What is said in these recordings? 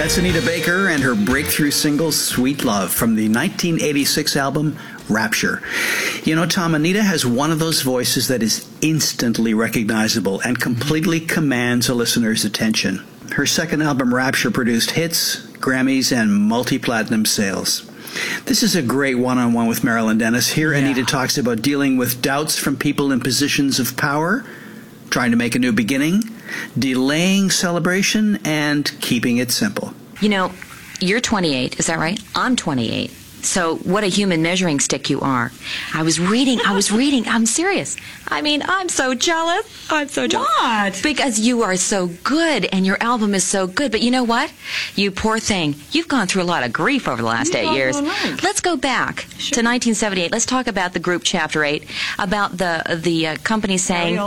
That's Anita Baker and her breakthrough single, Sweet Love, from the 1986 album, Rapture. You know, Tom, Anita has one of those voices that is instantly recognizable and completely commands a listener's attention. Her second album, Rapture, produced hits, Grammys, and multi-platinum sales. This is a great one-on-one with Marilyn Denis. Here, Anita talks about dealing with doubts from people in positions of power, trying to make a new beginning, delaying celebration, and keeping it simple. You know, you're 28, is that right? I'm 28. So what a human measuring stick you are. I was reading, I'm serious. I mean, I'm so jealous. I'm so jealous. What? Because you are so good and your album is so good. But you know what? You poor thing. You've gone through a lot of grief over the last 8 years. Let's go back to 1978. Let's talk about the group Chapter 8, about the company saying,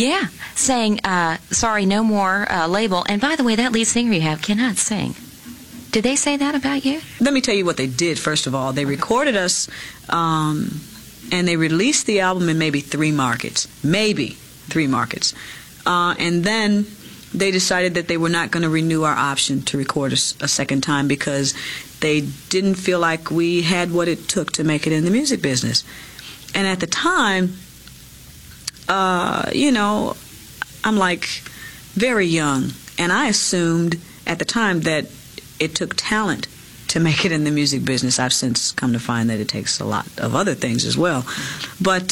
sorry, no more label. And by the way, that lead singer you have cannot sing. Did they say that about you? Let me tell you what they did, first of all. They recorded us, and they released the album in maybe 3 markets. Maybe 3 markets. And then they decided that they were not going to renew our option to record us a second time because they didn't feel like we had what it took to make it in the music business. And at the time, you know, I'm like very young. And I assumed at the time that it took talent to make it in the music business. I've since come to find that it takes a lot of other things as well. But,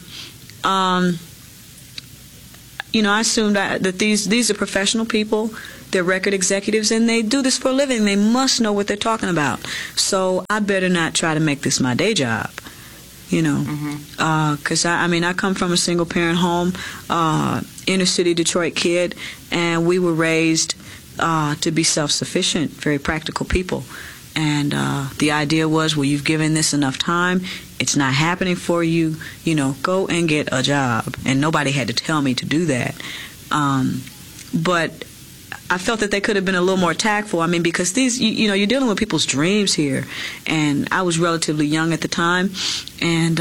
you know, I assumed that these are professional people. They're record executives, and they do this for a living. They must know what they're talking about. So I better not try to make this my day job, you know. Because, I come from a single-parent home, inner-city Detroit kid, and we were raised to be self-sufficient, very practical people. And the idea was, well, you've given this enough time, it's not happening for you, you know, go and get a job. And nobody had to tell me to do that. But I felt that they could have been a little more tactful. I mean, because these, you know, you're dealing with people's dreams here. And I was relatively young at the time. And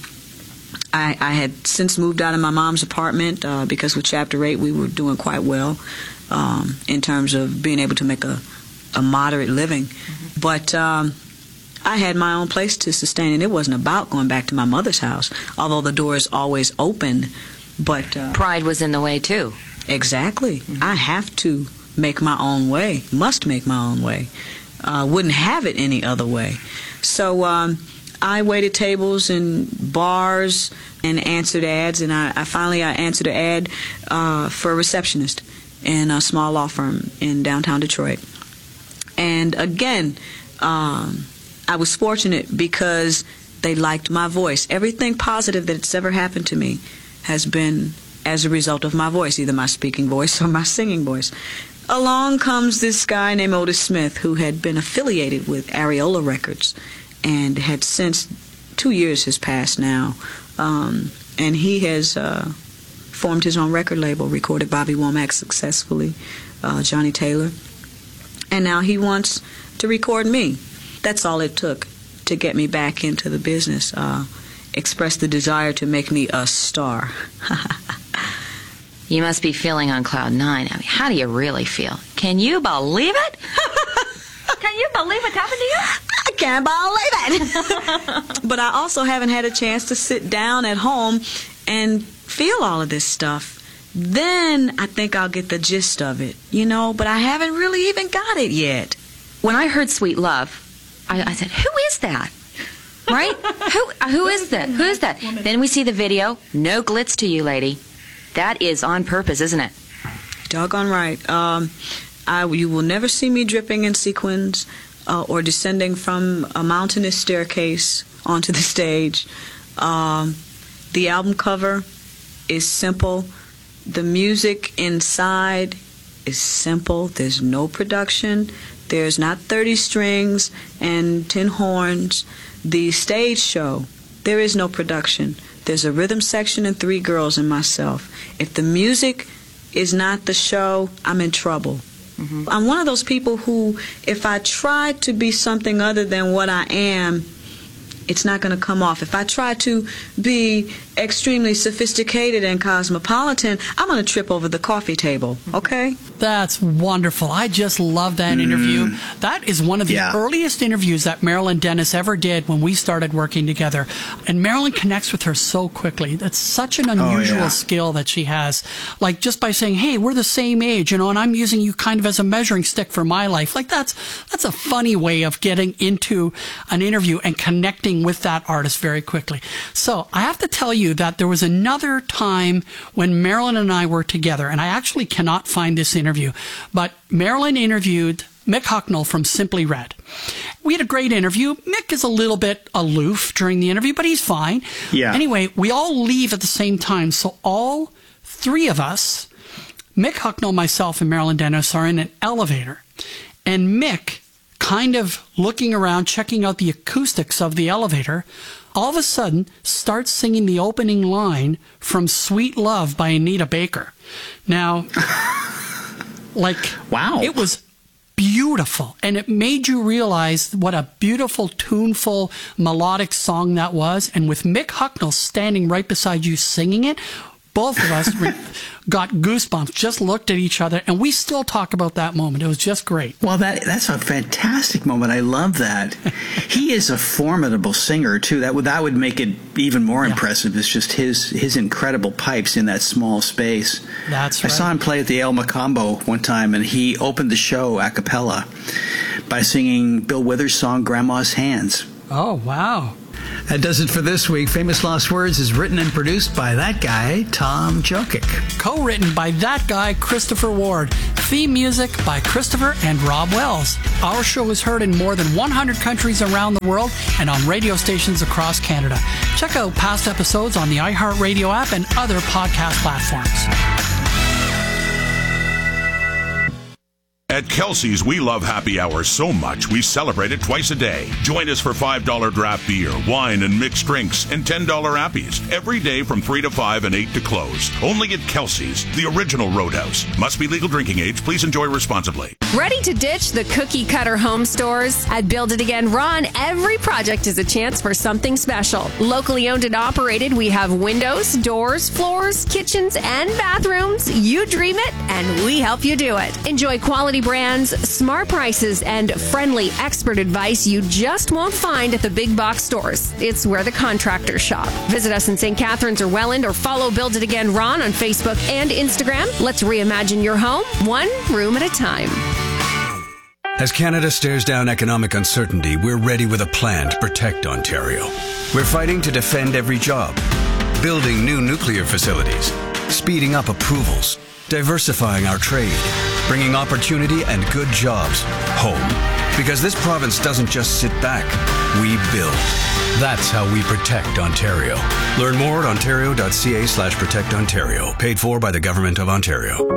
I had since moved out of my mom's apartment because with Chapter 8 we were doing quite well. In terms of being able to make a moderate living. But I had my own place to sustain, and it wasn't about going back to my mother's house, although the door is always open. But pride was in the way, too. Exactly. I have to make my own way, must make my own way. Wouldn't have it any other way. So I waited tables in bars and answered ads, and I finally answered an ad for a receptionist in a small law firm in downtown Detroit. And again, I was fortunate because they liked my voice. Everything positive that's ever happened to me has been as a result of my voice, either my speaking voice or my singing voice. Along comes this guy named Otis Smith, who had been affiliated with Areola Records and had since 2 years has passed now. And he has formed his own record label, recorded Bobby Womack successfully, Johnny Taylor, and now he wants to record me. That's all it took to get me back into the business, express the desire to make me a star. You must be feeling on cloud 9. I mean, how do you really feel? Can you believe it? Can you believe what's happened to you? I can't believe it. But I also haven't had a chance to sit down at home and feel all of this stuff. Then I think I'll get the gist of it, you know, but I haven't really even got it yet. When I heard Sweet Love, I said, who is that? Right? Who is that? Who is that? Then we see the video. No glitz to you, lady. That is on purpose, isn't it? Doggone right. You will never see me dripping in sequins or descending from a mountainous staircase onto the stage. The album cover is simple. The music inside is simple. There's no production. There's not 30 strings and 10 horns. The stage show, there is no production. There's a rhythm section and 3 girls and myself. If the music is not the show, I'm in trouble. I'm one of those people who, if I try to be something other than what I am, it's not going to come off. If I try to be extremely sophisticated and cosmopolitan, I'm going to trip over the coffee table, okay? That's wonderful. I just love that interview. That is one of the earliest interviews that Marilyn Denis ever did when we started working together. And Marilyn connects with her so quickly. That's such an unusual skill that she has. Like just by saying, hey, we're the same age, and I'm using you kind of as a measuring stick for my life. Like that's a funny way of getting into an interview and connecting with that artist very quickly. So I have to tell you that there was another time when Marilyn and I were together, and I actually cannot find this interview, but Marilyn interviewed Mick Hucknall from Simply Red. We had a great interview. Mick is a little bit aloof during the interview, but he's fine. Yeah. Anyway, we all leave at the same time, so all three of us, Mick Hucknall, myself, and Marilyn Denis, are in an elevator, and Mick, kind of looking around, checking out the acoustics of the elevator, all of a sudden starts singing the opening line from Sweet Love by Anita Baker. Now, wow, it was beautiful, and it made you realize what a beautiful, tuneful, melodic song that was. And with Mick Hucknall standing right beside you singing it, both of us got goosebumps, just looked at each other, and we still talk about that moment. It was just great. Well, that's a fantastic moment. I love that. He is a formidable singer, too. That would make it even more impressive. It's just his incredible pipes in that small space. That's right. I saw him play at the El Macambo one time, and he opened the show a cappella by singing Bill Withers' song, Grandma's Hands. Oh, wow. That does it for this week. Famous Lost Words is written and produced by that guy, Tom Jokic. Co-written by that guy, Christopher Ward. Theme music by Christopher and Rob Wells. Our show is heard in more than 100 countries around the world and on radio stations across Canada. Check out past episodes on the iHeartRadio app and other podcast platforms. At Kelsey's, we love happy hour so much we celebrate it twice a day. Join us for $5 draft beer, wine, and mixed drinks, and $10 appies every day from 3 to 5 and 8 to close. Only at Kelsey's, the original Roadhouse. Must be legal drinking age. Please enjoy responsibly. Ready to ditch the cookie cutter home stores? At Build It Again Ron, every project is a chance for something special. Locally owned and operated, we have windows, doors, floors, kitchens, and bathrooms. You dream it, and we help you do it. Enjoy quality brands, smart prices, and friendly expert advice you just won't find at the big box stores. It's where the contractors shop. Visit us in St. Catharines or Welland, or follow Build It Again Ron on Facebook and Instagram. Let's reimagine your home, one room at a time. As Canada stares down economic uncertainty, we're ready with a plan to protect Ontario. We're fighting to defend every job, building new nuclear facilities, speeding up approvals, diversifying our trade, bringing opportunity and good jobs home. Because this province doesn't just sit back, we build. That's how we protect Ontario. Learn more at ontario.ca/protectontario. Paid for by the Government of Ontario.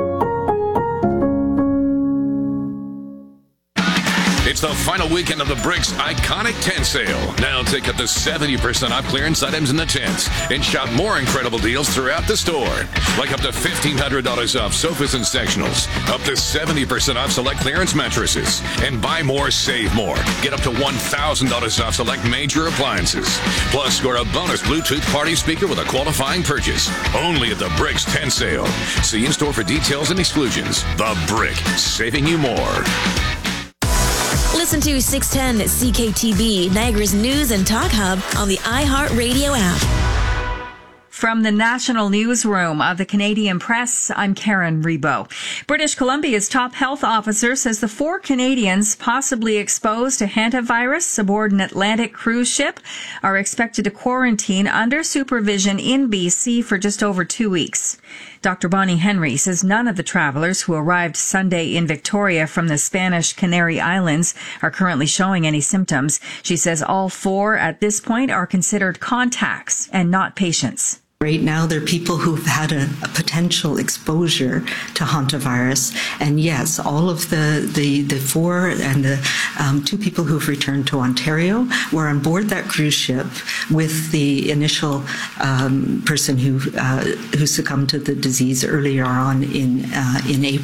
It's the final weekend of the Bricks Iconic Tent Sale. Now take up to 70% off clearance items in the tents and shop more incredible deals throughout the store. Like up to $1,500 off sofas and sectionals, up to 70% off select clearance mattresses, and buy more, save more. Get up to $1,000 off select major appliances. Plus, score a bonus Bluetooth party speaker with a qualifying purchase. Only at the Bricks Tent Sale. See in-store for details and exclusions. The Brick, saving you more. Listen to 610 CKTB, Niagara's news and talk hub on the iHeartRadio app. From the National Newsroom of the Canadian Press, I'm Karen Rebo. British Columbia's top health officer says the 4 Canadians possibly exposed to hantavirus aboard an Atlantic cruise ship are expected to quarantine under supervision in BC for just over 2 weeks. Dr. Bonnie Henry says none of the travelers who arrived Sunday in Victoria from the Spanish Canary Islands are currently showing any symptoms. She says all 4 at this point are considered contacts and not patients. Right now, there are people who've had a potential exposure to hantavirus, and yes, all of the 4 and the 2 people who've returned to Ontario were on board that cruise ship with the initial person who succumbed to the disease earlier on in April.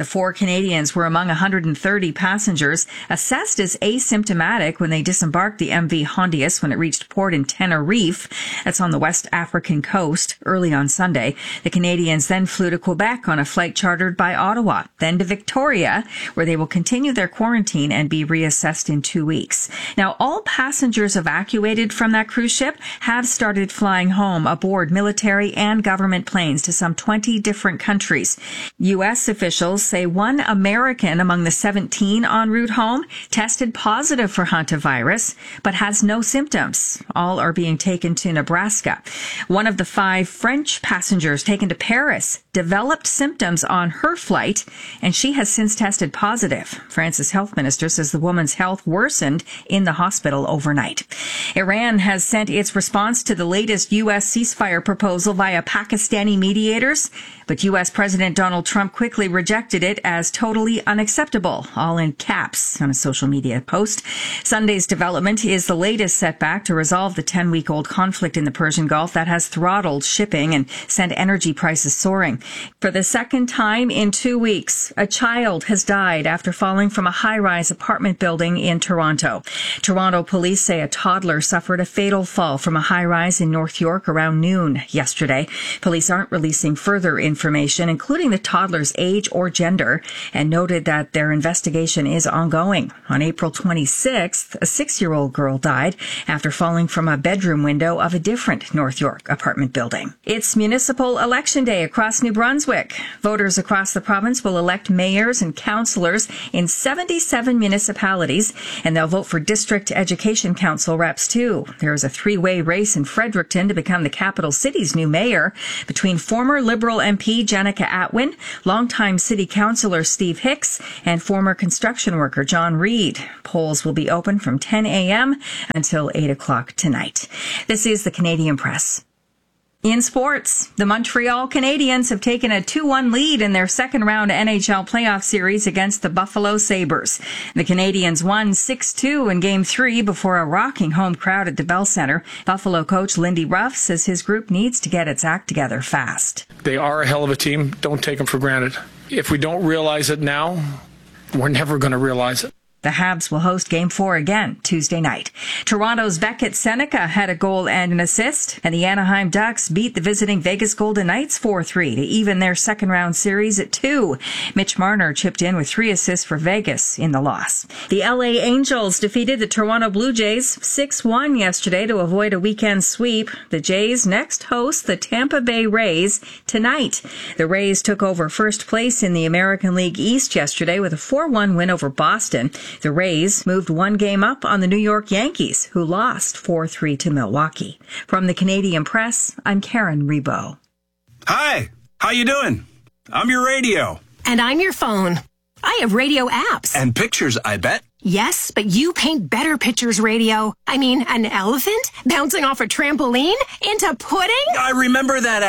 The 4 Canadians were among 130 passengers assessed as asymptomatic when they disembarked the MV Hondius when it reached port in Tenerife. That's on the West African coast early on Sunday. The Canadians then flew to Quebec on a flight chartered by Ottawa, then to Victoria, where they will continue their quarantine and be reassessed in 2 weeks. Now, all passengers evacuated from that cruise ship have started flying home aboard military and government planes to some 20 different countries. U.S. officials say one American among the 17 en route home tested positive for hantavirus, but has no symptoms. All are being taken to Nebraska. One of the 5 French passengers taken to Paris developed symptoms on her flight, and she has since tested positive. France's health minister says the woman's health worsened in the hospital overnight. Iran has sent its response to the latest U.S. ceasefire proposal via Pakistani mediators, but U.S. President Donald Trump quickly rejected it as totally unacceptable, all in caps on a social media post. Sunday's development is the latest setback to resolve the 10-week-old conflict in the Persian Gulf that has throttled shipping and sent energy prices soaring. For the second time in 2 weeks, a child has died after falling from a high-rise apartment building in Toronto. Toronto police say a toddler suffered a fatal fall from a high-rise in North York around noon yesterday. Police aren't releasing further information, including the toddler's age or gender, and noted that their investigation is ongoing. On April 26th, a 6-year-old girl died after falling from a bedroom window of a different North York apartment building. It's municipal election day across New Brunswick. Voters across the province will elect mayors and councillors in 77 municipalities, and they'll vote for district education council reps too. There is a 3-way race in Fredericton to become the capital city's new mayor between former Liberal MP Jenica Atwin, longtime city councillor Steve Hicks, and former construction worker John Reid. Polls will be open from 10 a.m. until 8 o'clock tonight. This is the Canadian Press. In sports, the Montreal Canadiens have taken a 2-1 lead in their second-round NHL playoff series against the Buffalo Sabres. The Canadiens won 6-2 in Game 3 before a rocking home crowd at the Bell Centre. Buffalo coach Lindy Ruff says his group needs to get its act together fast. They are a hell of a team. Don't take them for granted. If we don't realize it now, we're never going to realize it. The Habs will host Game 4 again Tuesday night. Toronto's Beckett Seneca had a goal and an assist, and the Anaheim Ducks beat the visiting Vegas Golden Knights 4-3 to even their second-round series at 2. Mitch Marner chipped in with 3 assists for Vegas in the loss. The LA Angels defeated the Toronto Blue Jays 6-1 yesterday to avoid a weekend sweep. The Jays next host the Tampa Bay Rays tonight. The Rays took over first place in the American League East yesterday with a 4-1 win over Boston. The Rays moved 1 game up on the New York Yankees, who lost 4-3 to Milwaukee. From the Canadian Press, I'm Karen Rebo. Hi, how you doing? I'm your radio. And I'm your phone. I have radio apps. And pictures, I bet. Yes, but you paint better pictures, radio. I mean, an elephant bouncing off a trampoline into pudding? I remember that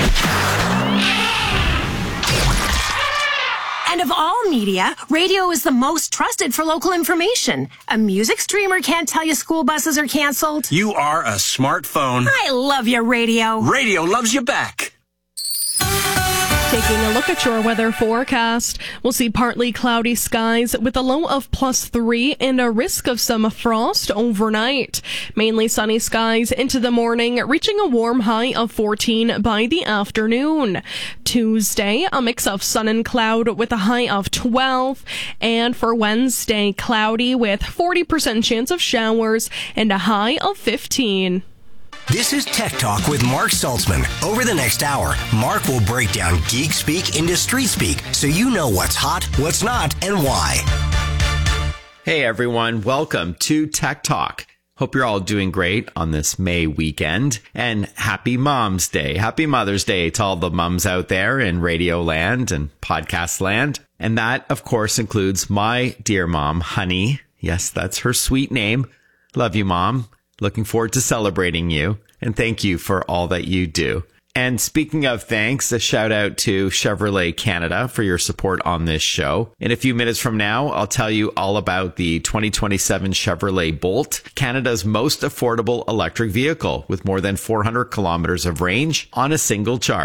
ad. And of all media, radio is the most trusted for local information. A music streamer can't tell you school buses are canceled. You are a smartphone. I love your radio. Radio loves you back. Taking a look at your weather forecast, we'll see partly cloudy skies with a low of +3 and a risk of some frost overnight. Mainly sunny skies into the morning, reaching a warm high of 14 by the afternoon. Tuesday, a mix of sun and cloud with a high of 12. And for Wednesday, cloudy with 40% chance of showers and a high of 15. This is Tech Talk with Mark Saltzman. Over the next hour, Mark will break down geek speak into street speak so you know what's hot, what's not, and why. Hey everyone, welcome to Tech Talk. Hope you're all doing great on this May weekend, and happy Mom's Day. Happy Mother's Day to all the mums out there in radio land and podcast land. And that, of course, includes my dear mom, Honey. Yes, that's her sweet name. Love you, Mom. Looking forward to celebrating you, and thank you for all that you do. And speaking of thanks, a shout out to Chevrolet Canada for your support on this show. In a few minutes from now, I'll tell you all about the 2027 Chevrolet Bolt, Canada's most affordable electric vehicle with more than 400 kilometers of range on a single charge.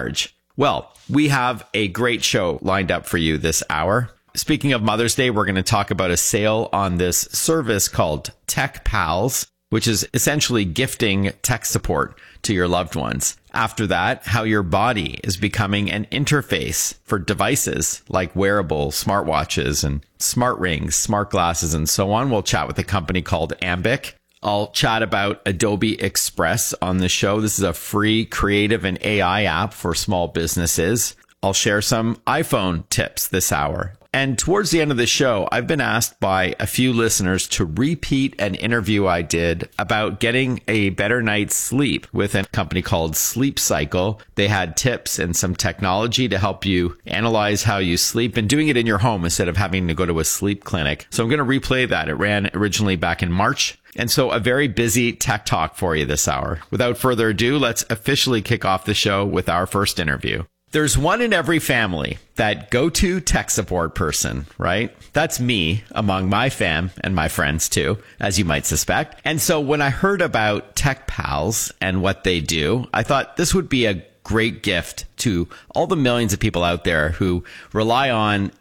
Well, we have a great show lined up for you this hour. Speaking of Mother's Day, we're going to talk about a sale on this service called Tech Pals, which is essentially gifting tech support to your loved ones. After that, how your body is becoming an interface for devices like wearables, smartwatches, and smart rings, smart glasses, and so on. We'll chat with a company called Ambic. I'll chat about Adobe Express on the show. This is a free creative and AI app for small businesses. I'll share some iPhone tips this hour. And towards the end of the show, I've been asked by a few listeners to repeat an interview I did about getting a better night's sleep with a company called Sleep Cycle. They had tips and some technology to help you analyze how you sleep and doing it in your home instead of having to go to a sleep clinic. So I'm going to replay that. It ran originally back in March. And so a very busy tech talk for you this hour. Without further ado, let's officially kick off the show with our first interview. There's one in every family, that go-to tech support person, right? That's me among my fam and my friends too, as you might suspect. And so when I heard about Tech Pals and what they do, I thought this would be a great gift to all the millions of people out there who rely on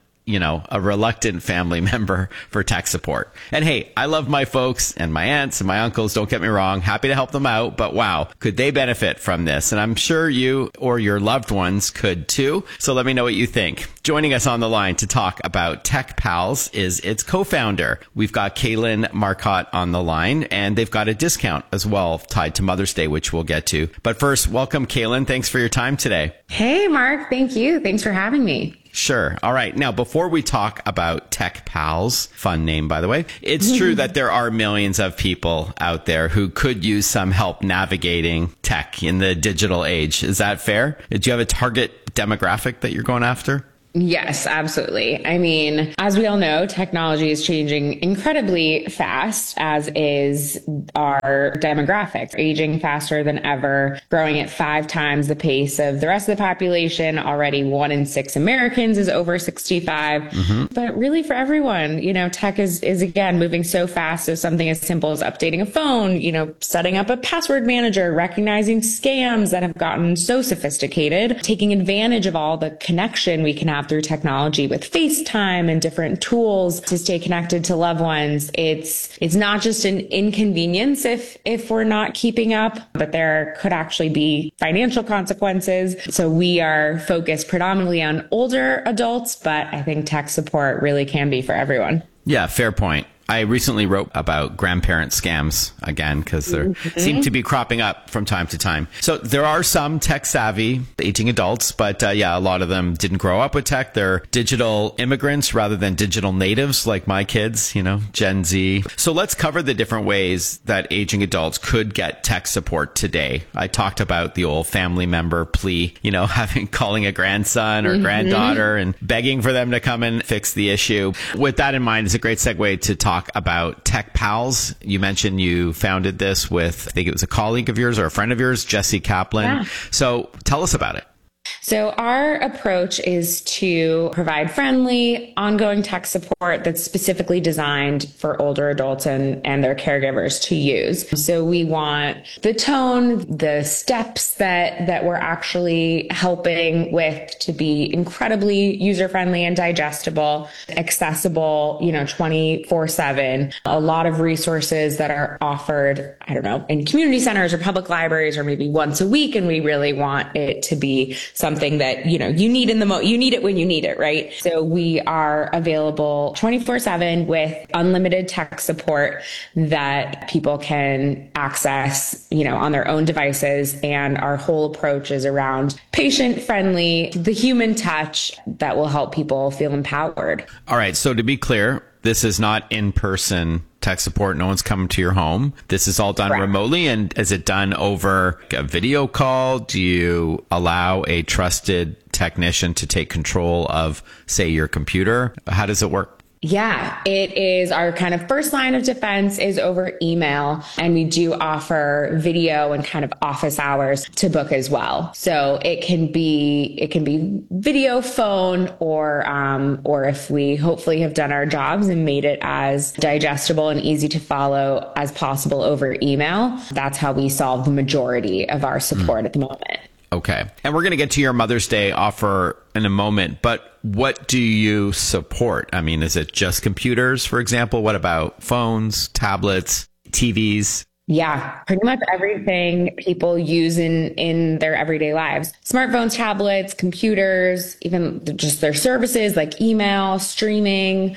a reluctant family member for tech support. And hey, I love my folks and my aunts and my uncles, don't get me wrong, happy to help them out, but wow, could they benefit from this? And I'm sure you or your loved ones could too. So let me know what you think. Joining us on the line to talk about Tech Pals is its co-founder. We've got Kaylin Marcotte on the line, and they've got a discount as well tied to Mother's Day, which we'll get to. But first, welcome Kaylin. Thanks for your time today. Hey, Mark. Thank you. Thanks for having me. Sure. All right. Now, before we talk about Tech Pals, fun name, by the way, it's true that there are millions of people out there who could use some help navigating tech in the digital age. Is that fair? Do you have a target demographic that you're going after? Yes, absolutely. I mean, as we all know, technology is changing incredibly fast, as is our demographics, aging faster than ever, growing at 5 times the pace of the rest of the population. Already 1 in 6 Americans is over 65. But really for everyone, tech is again moving so fast. So something as simple as updating a phone, setting up a password manager, recognizing scams that have gotten so sophisticated, taking advantage of all the connection we can have through technology with FaceTime and different tools to stay connected to loved ones. It's not just an inconvenience if we're not keeping up, but there could actually be financial consequences. So we are focused predominantly on older adults, but I think tech support really can be for everyone. Yeah, fair point. I recently wrote about grandparent scams again, because they seem to be cropping up from time to time. So there are some tech savvy aging adults, but a lot of them didn't grow up with tech. They're digital immigrants rather than digital natives like my kids, Gen Z. So let's cover the different ways that aging adults could get tech support today. I talked about the old family member plea, calling a grandson or granddaughter and begging for them to come and fix the issue. With that in mind, it's a great segue to talk about Tech Pals. You mentioned you founded this with, I think it was a colleague of yours or a friend of yours, Jesse Kaplan. Yeah. So tell us about it. So our approach is to provide friendly, ongoing tech support that's specifically designed for older adults and their caregivers to use. So we want the tone, the steps that we're actually helping with to be incredibly user-friendly and digestible, accessible, 24/7. A lot of resources that are offered, in community centers or public libraries or maybe once a week. And we really want it to be something that, you need you need it when you need it, right? So we are available 24/7 with unlimited tech support that people can access, on their own devices. And our whole approach is around patient friendly, the human touch that will help people feel empowered. All right. So to be clear, this is not in-person tech support. No one's coming to your home. This is all done remotely. And is it done over a video call? Do you allow a trusted technician to take control of, say, your computer? How does it work? Yeah, it is our kind of first line of defense is over email, and we do offer video and kind of office hours to book as well. So it can be video, phone, or if we hopefully have done our jobs and made it as digestible and easy to follow as possible over email. That's how we solve the majority of our support at the moment. Okay. And we're going to get to your Mother's Day offer in a moment, but what do you support? I mean, is it just computers, for example? What about phones, tablets, TVs? Yeah, pretty much everything people use in their everyday lives. Smartphones, tablets, computers, even just their services like email, streaming,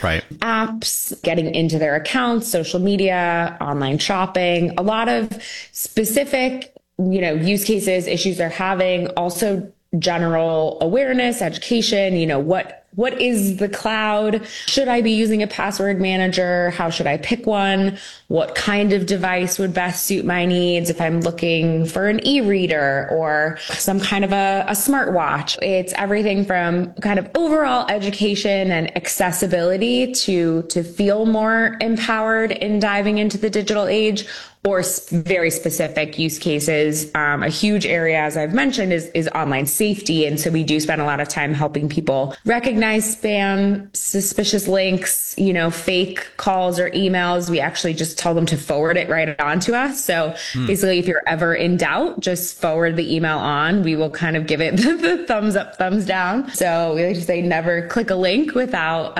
apps, getting into their accounts, social media, online shopping, a lot of specific, use cases, issues they're having, also general awareness, education, what is the cloud? Should I be using a password manager? How should I pick one? What kind of device would best suit my needs if I'm looking for an e-reader or some kind of a smartwatch? It's everything from kind of overall education and accessibility to feel more empowered in diving into the digital age, or very specific use cases. A huge area, as I've mentioned, is online safety. And so we do spend a lot of time helping people recognize spam, suspicious links, fake calls or emails. We actually just tell them to forward it right on to us. So basically, if you're ever in doubt, just forward the email on. We will kind of give it the thumbs up, thumbs down. So we like to say never click a link without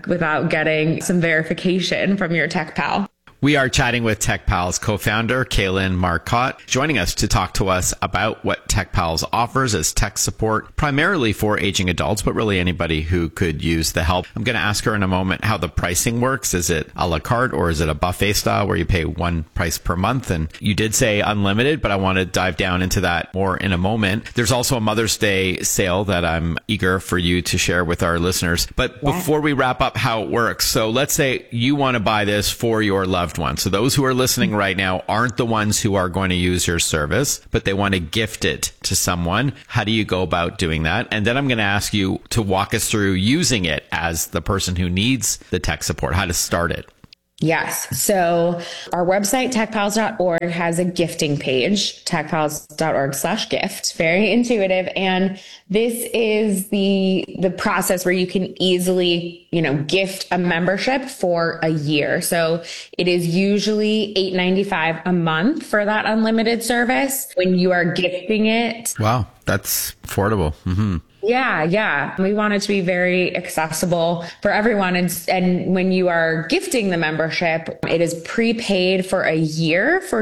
getting some verification from your tech pal. We are chatting with TechPals co-founder Kaylin Marcotte, joining us to talk to us about what TechPals offers as tech support, primarily for aging adults, but really anybody who could use the help. I'm going to ask her in a moment how the pricing works. Is it a la carte or is it a buffet style where you pay one price per month? And you did say unlimited, but I want to dive down into that more in a moment. There's also a Mother's Day sale that I'm eager for you to share with our listeners. But before we wrap up how it works, so let's say you want to buy this for your loved one. So those who are listening right now aren't the ones who are going to use your service, but they want to gift it to someone. How do you go about doing that? And then I'm going to ask you to walk us through using it as the person who needs the tech support, how to start it. Yes. So our website, techpals.org, has a gifting page, techpals.org/gift. Very intuitive. And this is the process where you can easily, gift a membership for a year. So it is usually $8.95 a month for that unlimited service. When you are gifting it. Wow. That's affordable. Mm-hmm. Yeah. We want it to be very accessible for everyone. And when you are gifting the membership, it is prepaid for a year for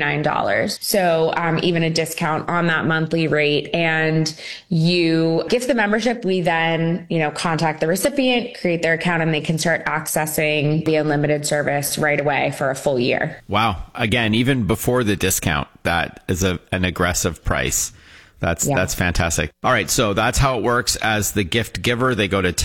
$99. So even a discount on that monthly rate. And you gift the membership. We then, contact the recipient, create their account, and they can start accessing the unlimited service right away for a full year. Wow. Again, even before the discount, that is an aggressive price. That's fantastic. All right. So that's how it works as the gift giver. They go to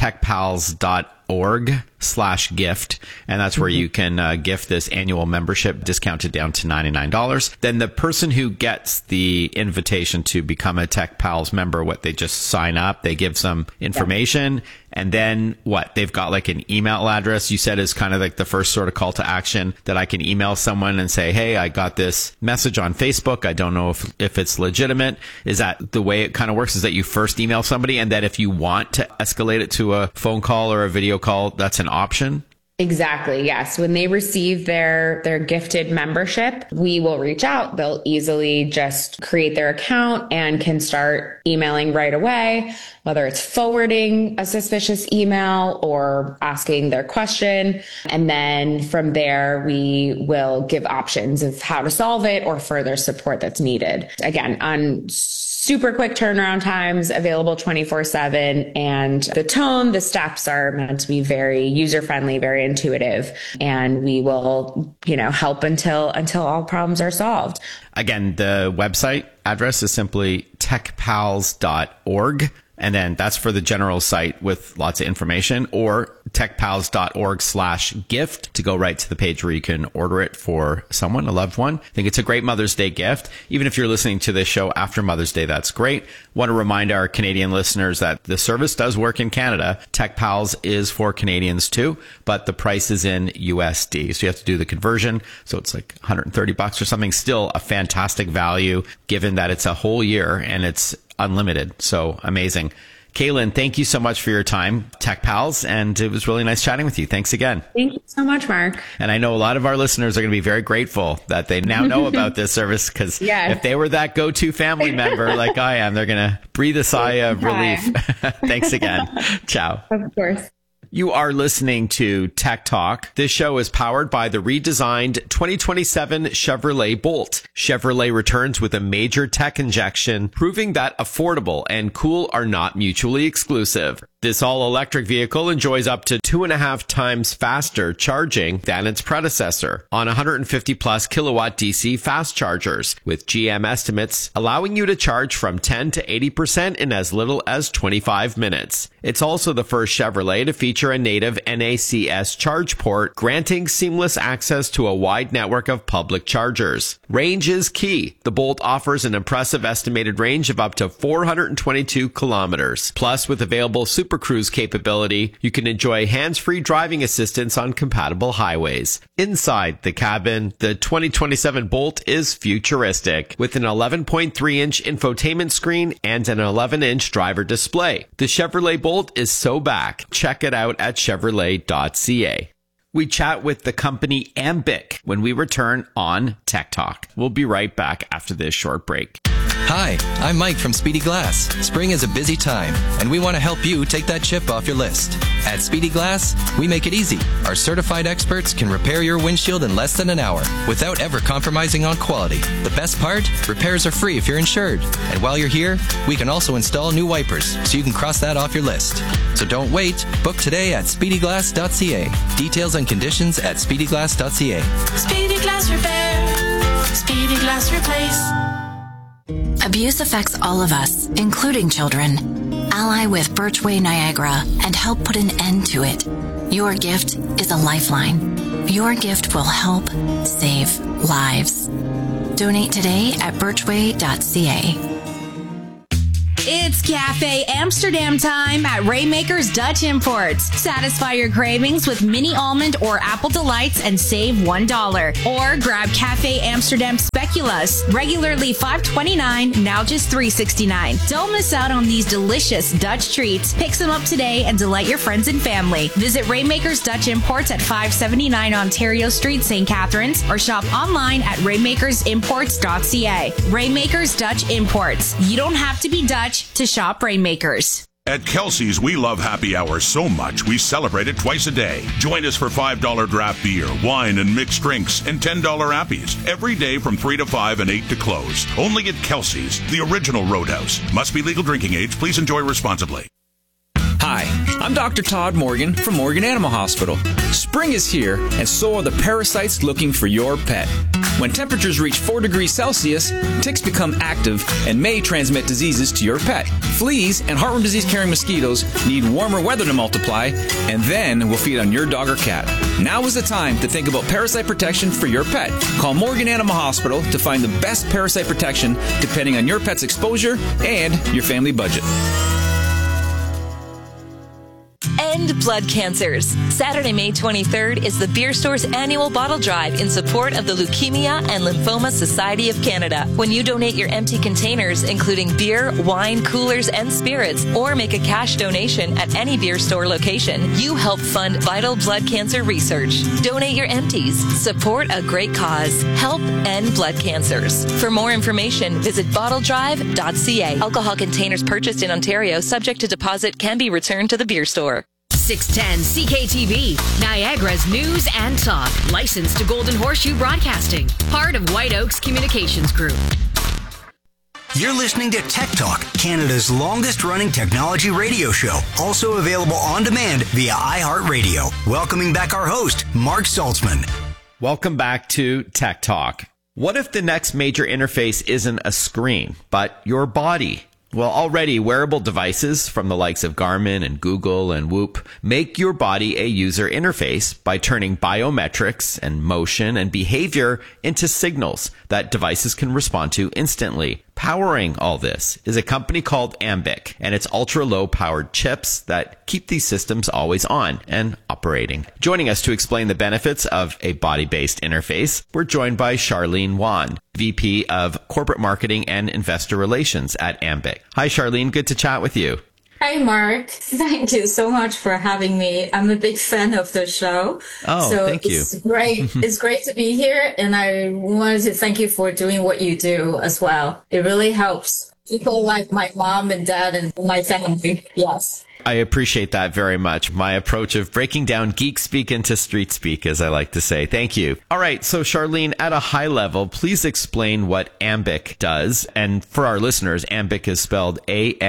techpals.org/gift. And that's where you can gift this annual membership discounted down to $99. Then the person who gets the invitation to become a TechPals member, they just sign up, they give some information. And then they've got like an email address you said is kind of like the first sort of call to action that I can email someone and say, hey, I got this message on Facebook. I don't know if it's legitimate. Is that the way it kind of works, is that you first email somebody and that if you want to escalate it to a phone call or a video call, that's an option? Exactly. Yes. When they receive their gifted membership, we will reach out. They'll easily just create their account and can start emailing right away, whether it's forwarding a suspicious email or asking their question. And then from there, we will give options of how to solve it or further support that's needed. Again, on super quick turnaround times, available 24/7. And the steps are meant to be very user-friendly, very intuitive. And we will, help until all problems are solved. Again, the website address is simply techpals.org. And then that's for the general site with lots of information, or techpals.org/gift to go right to the page where you can order it for someone, a loved one. I think it's a great Mother's Day gift. Even if you're listening to this show after Mother's Day, that's great. Want to remind our Canadian listeners that the service does work in Canada. TechPals is for Canadians too, but the price is in USD. So you have to do the conversion. So it's like $130 or something. Still a fantastic value given that it's a whole year and it's unlimited. So amazing. Kaylin, thank you so much for your time, Tech Pals, and it was really nice chatting with you. Thanks again. Thank you so much, Mark. And I know a lot of our listeners are going to be very grateful that they now know about this service, because if they were that go-to family member like I am, they're going to breathe a sigh of relief. Thanks again. Ciao. Of course. You are listening to Tech Talk. This show is powered by the redesigned 2027 Chevrolet Bolt. Chevrolet returns with a major tech injection, proving that affordable and cool are not mutually exclusive. This all-electric vehicle enjoys up to 2.5 times faster charging than its predecessor on 150-plus kilowatt DC fast chargers, with GM estimates allowing you to charge from 10 to 80% in as little as 25 minutes. It's also the first Chevrolet to feature a native NACS charge port, granting seamless access to a wide network of public chargers. Range is key. The Bolt offers an impressive estimated range of up to 422 kilometers. Plus, with available Super Cruise capability, you can enjoy hands-free driving assistance on compatible highways. Inside the cabin, the 2027 Bolt is futuristic, with an 11.3-inch infotainment screen and an 11-inch driver display. The Chevrolet Bolt is so back. Check it out at Chevrolet.ca. We chat with the company Ambic when we return on Tech Talk. We'll be right back after this short break. Hi, I'm Mike from Speedy Glass. Spring is a busy time, and we want to help you take that chip off your list. At Speedy Glass, we make it easy. Our certified experts can repair your windshield in less than an hour without ever compromising on quality. The best part? Repairs are free if you're insured. And while you're here, we can also install new wipers, so you can cross that off your list. So don't wait. Book today at speedyglass.ca. Details and conditions at speedyglass.ca. Speedy Glass Repair. Speedy Glass Replace. Abuse affects all of us, including children. Ally with Birchway Niagara and help put an end to it. Your gift is a lifeline. Your gift will help save lives. Donate today at birchway.ca. It's Cafe Amsterdam time at Raymaker's Dutch Imports. Satisfy your cravings with mini almond or apple delights and save $1. Or grab Cafe Amsterdam Speculoos, regularly $5.29, now just $3.69. Don't miss out on these delicious Dutch treats. Pick some up today and delight your friends and family. Visit Raymaker's Dutch Imports at 579 Ontario Street, St. Catharines, or shop online at raymakersimports.ca. Raymaker's Dutch Imports. You don't have to be Dutch to shop Rainmakers. At Kelsey's, we love happy hour so much, we celebrate it twice a day. Join us for $5 draft beer, wine and mixed drinks, and $10 appies every day from 3 to 5 and 8 to close. Only at Kelsey's, the original Roadhouse. Must be legal drinking age. Please enjoy responsibly. Hi, I'm Dr. Todd Morgan from Morgan Animal Hospital. Spring is here, and so are the parasites looking for your pet. When temperatures reach 4 degrees Celsius, ticks become active and may transmit diseases to your pet. Fleas and heartworm disease-carrying mosquitoes need warmer weather to multiply, and then will feed on your dog or cat. Now is the time to think about parasite protection for your pet. Call Morgan Animal Hospital to find the best parasite protection depending on your pet's exposure and your family budget. End blood cancers. Saturday, May 23rd is the Beer Store's annual bottle drive in support of the Leukemia and Lymphoma Society of Canada. When you donate your empty containers, including beer, wine, coolers, and spirits, or make a cash donation at any Beer Store location, you help fund vital blood cancer research. Donate your empties. Support a great cause. Help end blood cancers. For more information, visit bottledrive.ca. Alcohol containers purchased in Ontario, subject to deposit, can be returned to the Beer Store. 610 CKTV, Niagara's news and talk. Licensed to Golden Horseshoe Broadcasting. Part of White Oaks Communications Group. You're listening to Tech Talk, Canada's longest-running technology radio show. Also available on demand via iHeartRadio. Welcoming back our host, Mark Saltzman. Welcome back to Tech Talk. What if the next major interface isn't a screen, but your body? Well, already wearable devices from the likes of Garmin and Google and Whoop make your body a user interface by turning biometrics and motion and behavior into signals that devices can respond to instantly. Powering all this is a company called Ambic and its ultra-low powered chips that keep these systems always on and operating. Joining us to explain the benefits of a body-based interface, we're joined by Charlene Wan, VP of Corporate Marketing and Investor Relations at Ambic. Hi, Charlene. Good to chat with you. Hi, Mark. Thank you so much for having me. I'm a big fan of the show. Oh, so thank you. It's great. It's great to be here. And I wanted to thank you for doing what you do as well. It really helps people like my mom and dad and my family. Yes. I appreciate that very much. My approach of breaking down geek speak into street speak, as I like to say. Thank you. All right. So Charlene, at a high level, please explain what Ambiq does. And for our listeners, Ambiq is spelled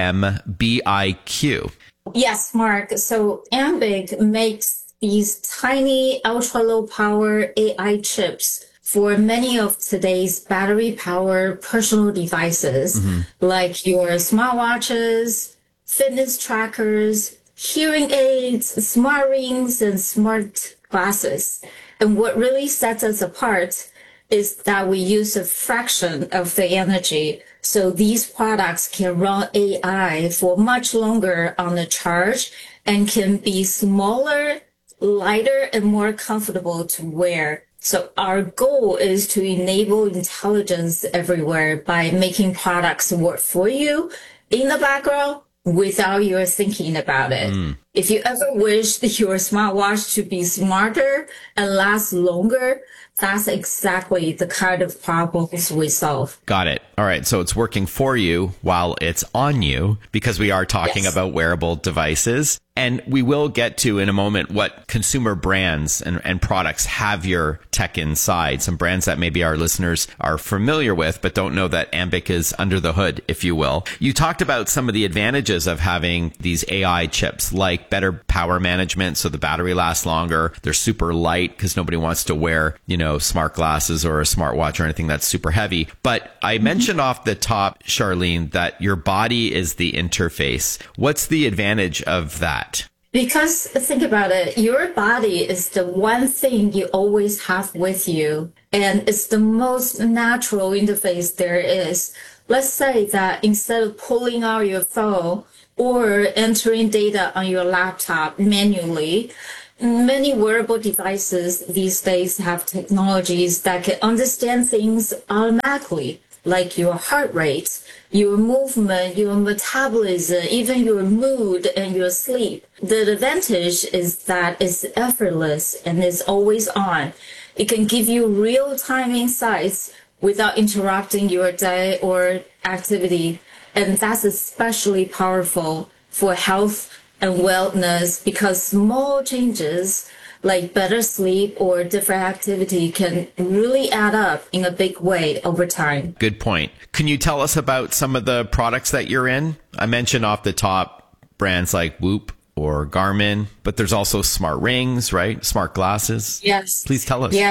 AMBIQ. Yes, Mark. So Ambiq makes these tiny ultra low power AI chips for many of today's battery powered personal devices, like your smartwatches, fitness trackers, hearing aids, smart rings, and smart glasses. And what really sets us apart is that we use a fraction of the energy. So these products can run AI for much longer on the charge and can be smaller, lighter, and more comfortable to wear. So our goal is to enable intelligence everywhere by making products work for you in the background without your thinking about it. If you ever wish your smartwatch to be smarter and last longer, that's exactly the kind of problems we solve. Got it. All right. So it's working for you while it's on you, because we are talking about wearable devices. And we will get to in a moment what consumer brands and products have your tech inside. Some brands that maybe our listeners are familiar with, but don't know that Ambiq is under the hood, if you will. You talked about some of the advantages of having these AI chips, like better power management, so the battery lasts longer. They're super light because nobody wants to wear, smart glasses or a smartwatch or anything that's super heavy. But I mentioned off the top, Charlene, that your body is the interface. What's the advantage of that? Because think about it, your body is the one thing you always have with you, and it's the most natural interface there is. Let's say that instead of pulling out your phone or entering data on your laptop manually, many wearable devices these days have technologies that can understand things automatically, like your heart rate, your movement, your metabolism, even your mood and your sleep. The advantage is that it's effortless and it's always on. It can give you real-time insights without interrupting your day or activity. And that's especially powerful for health and wellness, because small changes like better sleep or different activity can really add up in a big way over time. Good point. Can you tell us about some of the products that you're in? I mentioned off the top brands like Whoop or Garmin, but there's also smart rings, right? Smart glasses. Yes. Please tell us.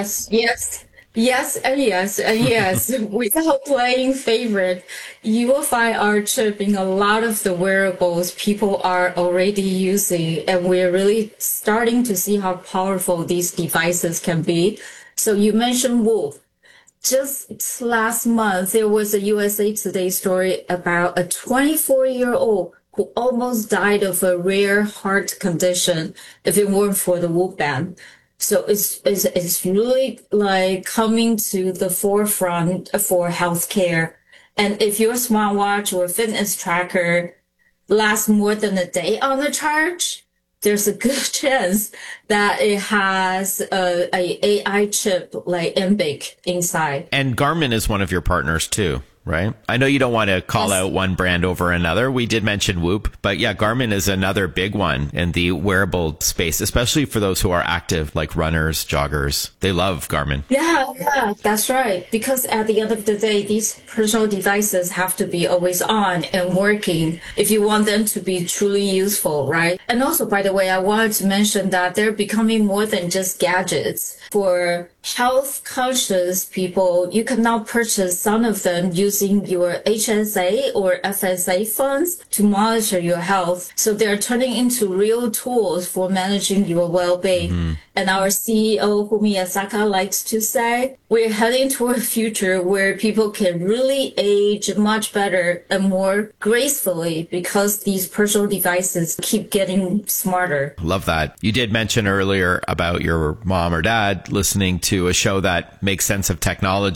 Yes, and yes. Without playing favorite, you will find our chip in a lot of the wearables people are already using, and we're really starting to see how powerful these devices can be. So you mentioned Whoop. Just last month, there was a USA Today story about a 24-year-old who almost died of a rare heart condition if it weren't for the Whoop band. So it's really like coming to the forefront for healthcare. And if your smartwatch or fitness tracker lasts more than a day on the charge, there's a good chance that it has a AI chip like Ambiq inside. And Garmin is one of your partners too, right? I know you don't want to call out one brand over another. We did mention Whoop, but yeah, Garmin is another big one in the wearable space, especially for those who are active, like runners, joggers. They love Garmin. Yeah, that's right. Because at the end of the day, these personal devices have to be always on and working if you want them to be truly useful, right? And also, by the way, I wanted to mention that they're becoming more than just gadgets. For health conscious people, you can now purchase some of them using your HSA or FSA funds to monitor your health. So they're turning into real tools for managing your well-being. And our CEO, Fumi Asaka, likes to say, we're heading to a future where people can really age much better and more gracefully because these personal devices keep getting smarter. Love that. You did mention earlier about your mom or dad listening to a show that makes sense of technology.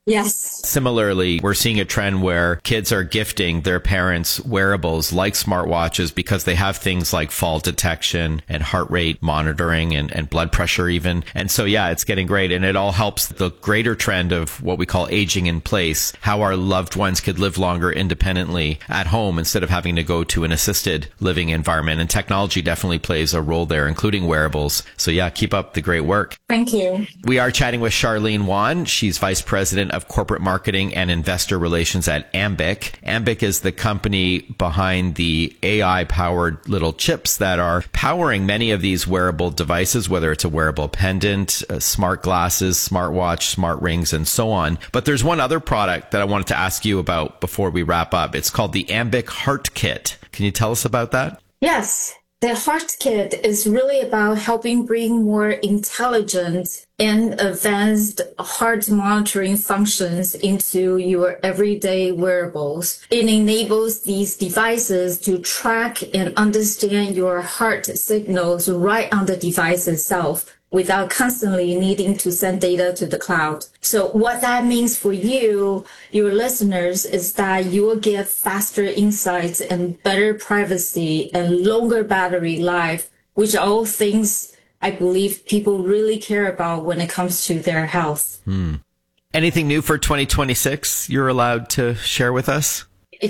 Yes. Similarly, we're seeing a trend where kids are gifting their parents wearables like smartwatches because they have things like fall detection and heart rate monitoring and blood pressure even. And so, yeah, it's getting great. And it all helps the greater trend of what we call aging in place, how our loved ones could live longer independently at home instead of having to go to an assisted living environment. And technology definitely plays a role there, including wearables. So, yeah, keep up the great work. Thank you. We are chatting with Charlene Wan. She's Vice President of Corporate Marketing and Investor Relations at Ambiq. Ambiq is the company behind the AI-powered little chips that are powering many of these wearable devices, whether it's a wearable pendant, smart glasses, smartwatch, smart rings, and so on. But there's one other product that I wanted to ask you about before we wrap up. It's called the Ambiq Heart Kit. Can you tell us about that? Yes. The Heart Kit is really about helping bring more intelligent and advanced heart monitoring functions into your everyday wearables. It enables these devices to track and understand your heart signals right on the device itself, without constantly needing to send data to the cloud. So what that means for you, your listeners, is that you will get faster insights and better privacy and longer battery life, which are all things I believe people really care about when it comes to their health. Anything new for 2026 you're allowed to share with us?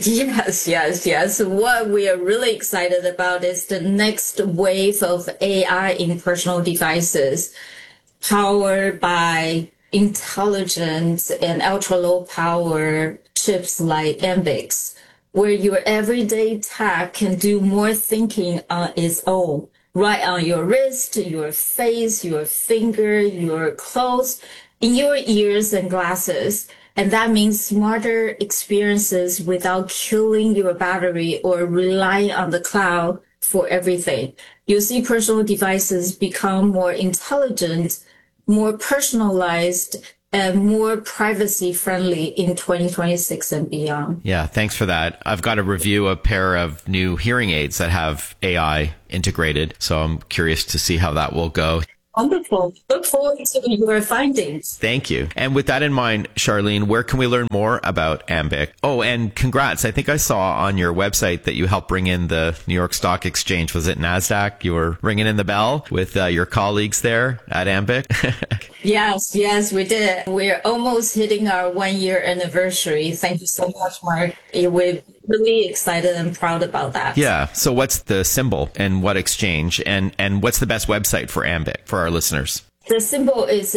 Yes. What we are really excited about is the next wave of AI in personal devices, powered by intelligent and ultra-low power chips like Ambiq's, where your everyday tech can do more thinking on its own, right on your wrist, your face, your finger, your clothes, in your ears and glasses. And that means smarter experiences without killing your battery or relying on the cloud for everything. You'll see personal devices become more intelligent, more personalized, and more privacy friendly in 2026 and beyond. Yeah, thanks for that. I've got to review a pair of new hearing aids that have AI integrated, so I'm curious to see how that will go. Wonderful. Look forward to your findings. Thank you. And with that in mind, Charlene, where can we learn more about Ambiq? Oh, and congrats. I think I saw on your website that you helped bring in the New York Stock Exchange. Was it NASDAQ? You were ringing in the bell with your colleagues there at Ambiq? Yes, we did. We're almost hitting our 1 year anniversary. Thank you so much, Mark. We're really excited and proud about that. Yeah. So what's the symbol and what exchange and what's the best website for Ambiq for our listeners? The symbol is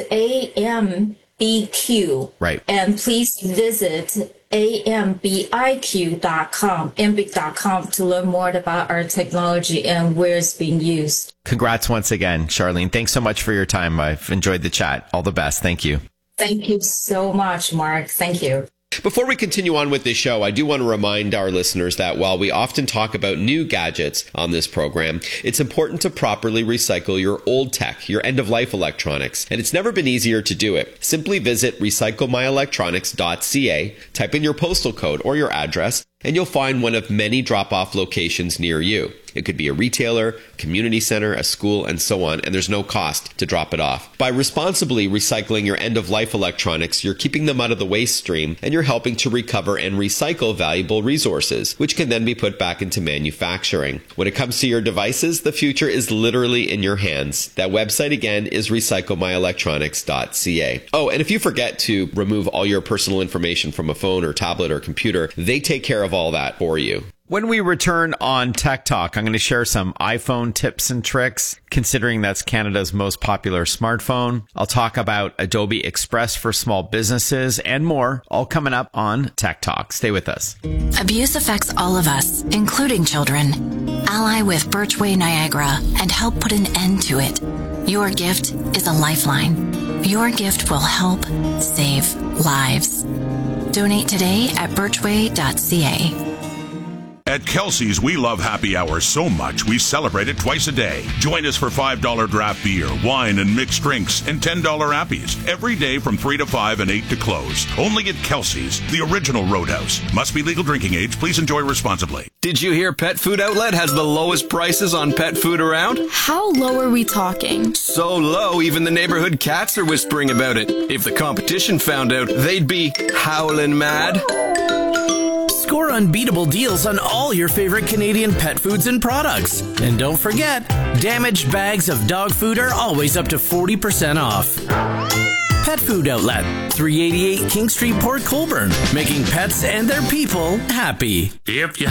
AMBQ. Right. And please visit ambiq.com, ambiq.com, to learn more about our technology and where it's being used. Congrats once again, Charlene. Thanks so much for your time. I've enjoyed the chat. All the best. Thank you. Thank you so much, Mark. Thank you. Before we continue on with this show, I do want to remind our listeners that while we often talk about new gadgets on this program, it's important to properly recycle your old tech, your end-of-life electronics, and it's never been easier to do it. Simply visit recyclemyelectronics.ca, type in your postal code or your address, and you'll find one of many drop-off locations near you. It could be a retailer, community center, a school, and so on, and there's no cost to drop it off. By responsibly recycling your end-of-life electronics, you're keeping them out of the waste stream, and you're helping to recover and recycle valuable resources, which can then be put back into manufacturing. When it comes to your devices, the future is literally in your hands. That website again is recyclemyelectronics.ca. Oh, and if you forget to remove all your personal information from a phone or tablet or computer, they take care of all that for you. When we return on Tech Talk, I'm going to share some iPhone tips and tricks, considering that's Canada's most popular smartphone. I'll talk about Adobe Express for small businesses and more, all coming up on Tech Talk. Stay with us. Abuse affects all of us, including children. Ally with Birchway Niagara and help put an end to it. Your gift is a lifeline. Your gift will help save lives. Donate today at birchway.ca. At Kelsey's, we love happy hour so much we celebrate it twice a day. Join us for $5 draft beer, wine and mixed drinks, and $10 appies every day from 3 to 5 and 8 to close. Only at Kelsey's, the original Roadhouse. Must be legal drinking age. Please enjoy responsibly. Did you hear Pet Food Outlet has the lowest prices on pet food around? How low are we talking? So low, even the neighborhood cats are whispering about it. If the competition found out, they'd be howling mad. Score unbeatable deals on all your favorite Canadian pet foods and products. And don't forget, damaged bags of dog food are always up to 40% off. Pet Food Outlet, 388 King Street, Port Colborne, making pets and their people happy. If you